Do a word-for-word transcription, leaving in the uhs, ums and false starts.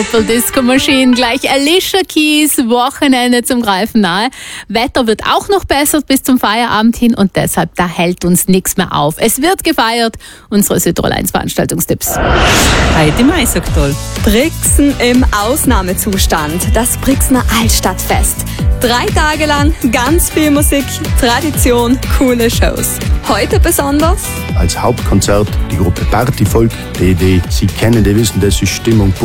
Purple Disco Machine. Gleich Alicia Keys, Wochenende zum Greifen nahe. Wetter wird auch noch besser bis zum Feierabend hin und deshalb, da hält uns nichts mehr auf. Es wird gefeiert. Unsere Südtirol eins Veranstaltungstipps. Heidi Mai sagt toll. Brixen im Ausnahmezustand. Das Brixener Altstadtfest. Drei Tage lang ganz viel Musik, Tradition, coole Shows. Heute besonders als Hauptkonzert die Gruppe Partyvolk. Die, die Sie kennen, die wissen, das ist Stimmung